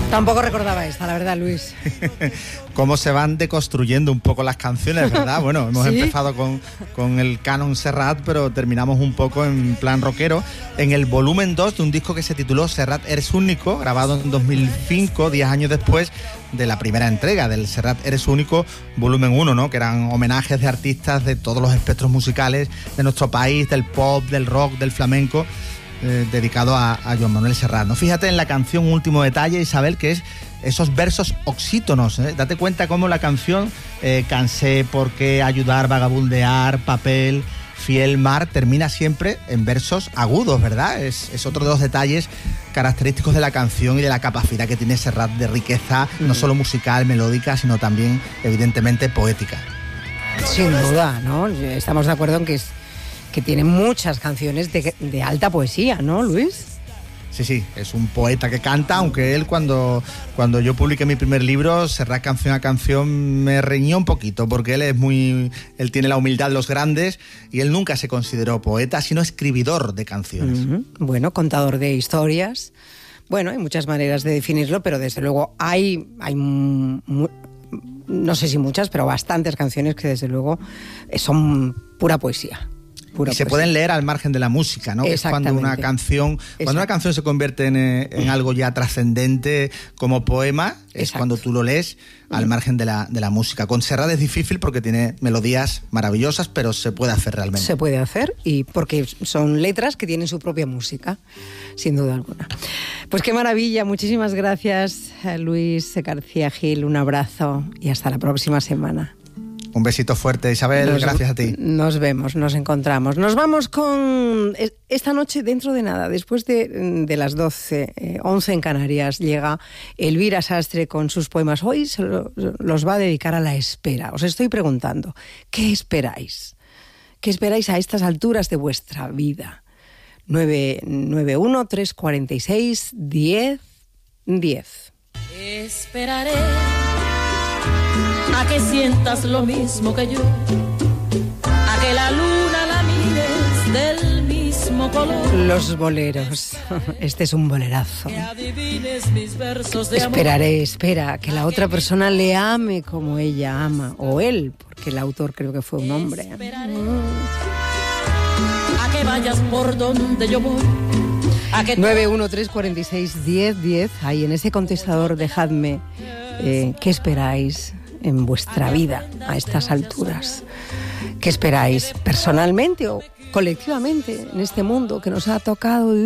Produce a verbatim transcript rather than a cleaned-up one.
Tampoco recordaba esta, la verdad, Luis. Cómo se van deconstruyendo un poco las canciones, ¿verdad? Bueno, hemos ¿Sí? empezado con, con el canon Serrat, pero terminamos un poco en plan rockero. En el volumen dos de un disco que se tituló Serrat Eres Único, grabado en dos mil cinco, diez años después de la primera entrega del Serrat Eres Único, volumen uno, ¿no? Que eran homenajes de artistas de todos los espectros musicales de nuestro país, del pop, del rock, del flamenco, eh, dedicado a, a Joan Manuel Serrat, ¿no? Fíjate en la canción Último Detalle, Isabel, que es esos versos oxítonos, ¿eh? Date cuenta cómo la canción eh, Cansé, Por qué, Ayudar, Vagabundear, Papel, Fiel, Mar, termina siempre en versos agudos, ¿verdad? Es, es otro de los detalles característicos de la canción y de la capacidad que tiene Serrat de riqueza, mm. no solo musical, melódica, sino también, evidentemente, poética. Sin duda, ¿no? Estamos de acuerdo en que, es, que tiene muchas canciones de, de alta poesía, ¿no, Luis? Sí, sí, es un poeta que canta, aunque él cuando, cuando yo publiqué mi primer libro, Serrat canción a canción, me reñía un poquito, porque él es muy, él tiene la humildad de los grandes y él nunca se consideró poeta, sino escribidor de canciones. Uh-huh. Bueno, contador de historias. Bueno, hay muchas maneras de definirlo, pero desde luego hay, hay mu- no sé si muchas, pero bastantes canciones que desde luego son pura poesía. Y se pueden leer al margen de la música, ¿no? Es cuando una canción, cuando Exacto. una canción se convierte en, en algo ya trascendente como poema, es Exacto. cuando tú lo lees al margen de la, de la música. Con Serrat es difícil porque tiene melodías maravillosas, pero se puede hacer realmente. Se puede hacer, y porque son letras que tienen su propia música, sin duda alguna. Pues qué maravilla, muchísimas gracias, Luis García Gil, un abrazo y hasta la próxima semana. Un besito fuerte, Isabel, nos, gracias a ti. Nos vemos, nos encontramos. Nos vamos con esta noche, dentro de nada, después de, de las doce, eh, once en Canarias, llega Elvira Sastre con sus poemas. Hoy se lo, los va a dedicar a la espera. Os estoy preguntando, ¿qué esperáis? ¿Qué esperáis a estas alturas de vuestra vida? nueve nueve uno, tres cuatro seis, diez diez. Esperaré a que sientas lo mismo que yo, a que la luna la mires del mismo color. Los boleros, este es un bolerazo. Que adivines mis versos de amor. Esperaré, espera, que la otra persona le ame como ella ama, o él, porque el autor creo que fue un hombre. Esperaré mm. a que vayas por donde yo voy. nueve uno tres cuatro seis, diez diez, ahí en ese contestador dejadme eh, qué esperáis en vuestra vida a estas alturas. ¿Qué esperáis personalmente o colectivamente en este mundo que nos ha tocado vivir?